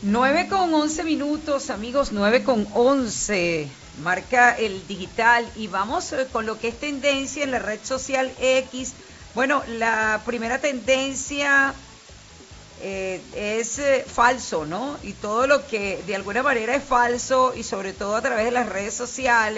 9:11, amigos, 9:11. Marca el digital y vamos con lo que es tendencia en la red social X. Bueno, la primera tendencia es falso, ¿no? Y todo lo que de alguna manera es falso y sobre todo a través de las redes sociales.